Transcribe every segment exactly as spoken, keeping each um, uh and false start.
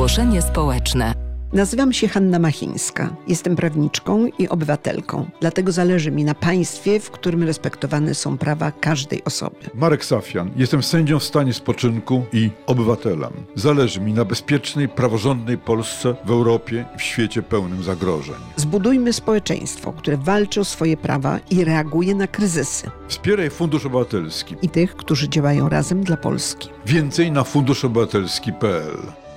Ogłoszenie społeczne. Nazywam się Hanna Machińska. Jestem prawniczką i obywatelką. Dlatego zależy mi na państwie, w którym respektowane są prawa każdej osoby. Marek Safian. Jestem sędzią w stanie spoczynku i obywatelem. Zależy mi na bezpiecznej, praworządnej Polsce w Europie i w świecie pełnym zagrożeń. Zbudujmy społeczeństwo, które walczy o swoje prawa i reaguje na kryzysy. Wspieraj Fundusz Obywatelski. I tych, którzy działają razem dla Polski. Więcej na funduszobywatelski kropka p l.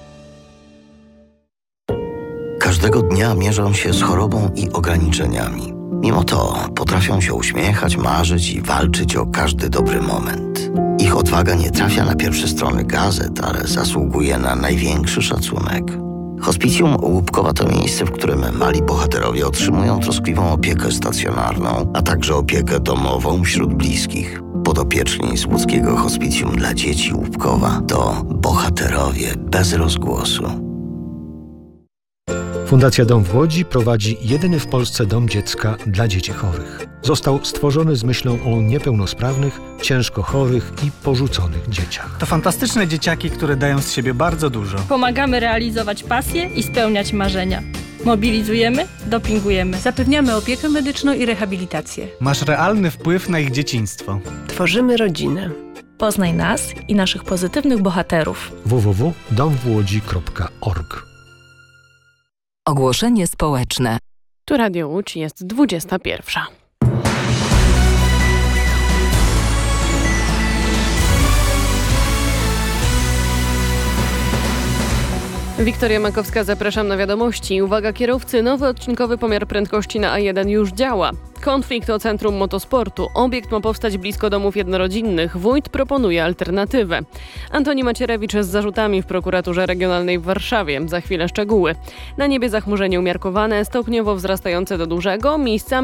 Każdego dnia mierzą się z chorobą i ograniczeniami. Mimo to potrafią się uśmiechać, marzyć i walczyć o każdy dobry moment. Ich odwaga nie trafia na pierwsze strony gazet, ale zasługuje na największy szacunek. Hospicjum Łupkowa to miejsce, w którym mali bohaterowie otrzymują troskliwą opiekę stacjonarną, a także opiekę domową wśród bliskich. Podopieczni z łódzkiego Hospicjum dla Dzieci Łupkowa to bohaterowie bez rozgłosu. Fundacja Dom w Łodzi prowadzi jedyny w Polsce dom dziecka dla dzieci chorych. Został stworzony z myślą o niepełnosprawnych, ciężko chorych i porzuconych dzieciach. To fantastyczne dzieciaki, które dają z siebie bardzo dużo. Pomagamy realizować pasje i spełniać marzenia. Mobilizujemy, dopingujemy. Zapewniamy opiekę medyczną i rehabilitację. Masz realny wpływ na ich dzieciństwo. Tworzymy rodzinę. Poznaj nas i naszych pozytywnych bohaterów. w w w kropka dom w łodzi kropka org. Ogłoszenie społeczne. Tu Radio Łódź, jest dwudziesta pierwsza. Wiktoria Makowska, zapraszam na wiadomości. Uwaga kierowcy, nowy odcinkowy pomiar prędkości na A jeden już działa. Konflikt o centrum motosportu. Obiekt ma powstać blisko domów jednorodzinnych. Wójt proponuje alternatywę. Antoni Macierewicz z zarzutami w prokuraturze regionalnej w Warszawie. Za chwilę szczegóły. Na niebie zachmurzenie umiarkowane, stopniowo wzrastające do dużego. Miejscami